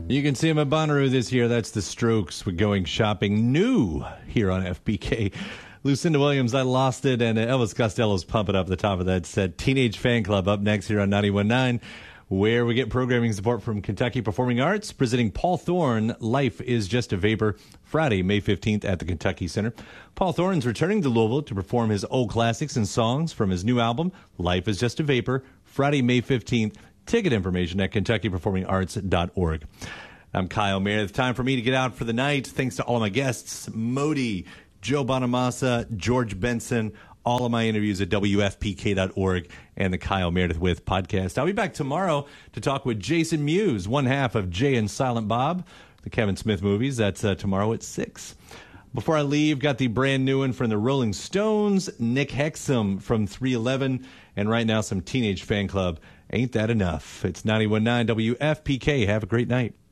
You can see them at Bonnaroo this year. That's the Strokes. We're going shopping new here on FBK. Lucinda Williams, I Lost It, and Elvis Costello's Pump It Up at the top of that set. Teenage Fan Club up next here on 91.9, where we get programming support from Kentucky Performing Arts, presenting Paul Thorne, Life is Just a Vapor, Friday, May 15th at the Kentucky Center. Paul Thorne's returning to Louisville to perform his old classics and songs from his new album, Life is Just a Vapor, Friday, May 15th. Ticket information at KentuckyPerformingArts.org. I'm Kyle Meredith. Time for me to get out for the night. Thanks to all of my guests, Modi, Joe Bonamassa, George Benson, all of my interviews at WFPK.org and the Kyle Meredith With podcast. I'll be back tomorrow to talk with Jason Mewes, one half of Jay and Silent Bob, the Kevin Smith movies. That's tomorrow at 6. Before I leave, got the brand new one from the Rolling Stones, Nick Hexum from 311, and right now some Teenage Fan Club. Ain't that enough? It's 91.9 WFPK. Have a great night.